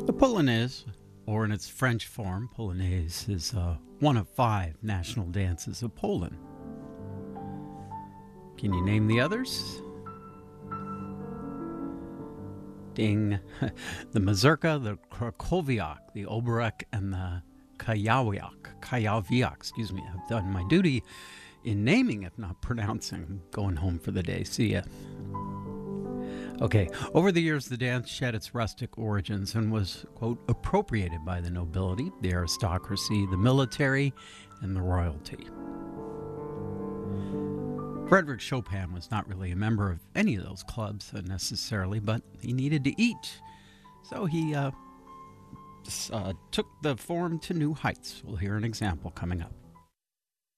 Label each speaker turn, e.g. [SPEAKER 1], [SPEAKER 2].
[SPEAKER 1] The Polonaise, or in its French form, Polonaise, is one of 5 national dances of Poland. Can you name the others? Ding. The Mazurka, the Krakowiak, the Oberek, and the Kajawiak. Excuse me. I've done my duty in naming, if not pronouncing. I'm going home for the day. See ya. Okay, over the years, the dance shed its rustic origins and was, quote, appropriated by the nobility, the aristocracy, the military, and the royalty. Frédéric Chopin was not really a member of any of those clubs necessarily, but he needed to eat. So he took the form to new heights. We'll hear an example coming up.